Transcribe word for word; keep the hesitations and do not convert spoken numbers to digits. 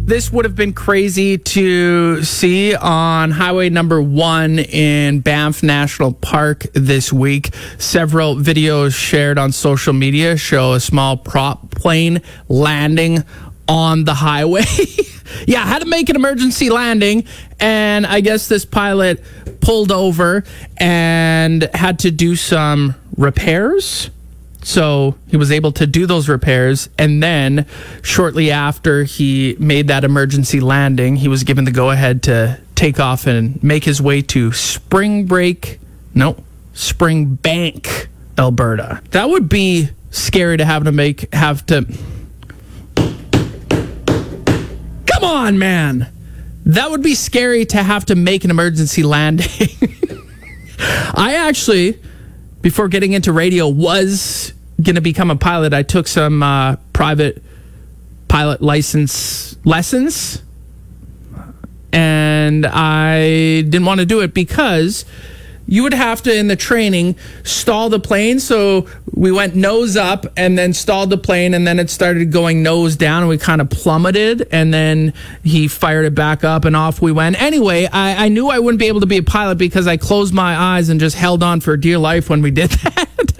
This would have been crazy to see on Highway number one in Banff National Park this week. Several videos shared on social media show a small prop plane landing on the highway. Yeah, had to make an emergency landing, and I guess this pilot pulled over and had to do some repairs. So he was able to do those repairs, and then shortly after he made that emergency landing, he was given the go-ahead to take off and make his way to Spring Break, no, Spring Bank, Alberta. That would be scary to have to make, have to... Come on, man! That would be scary to have to make an emergency landing. I actually, before getting into radio, was going to become a pilot. I took some uh, private pilot license lessons, and I didn't want to do it because you would have to, in the training, stall the plane. So we went nose up and then stalled the plane, and then it started going nose down, and we kind of plummeted, and then he fired it back up, and off we went. Anyway, I, I knew I wouldn't be able to be a pilot because I closed my eyes and just held on for dear life when we did that.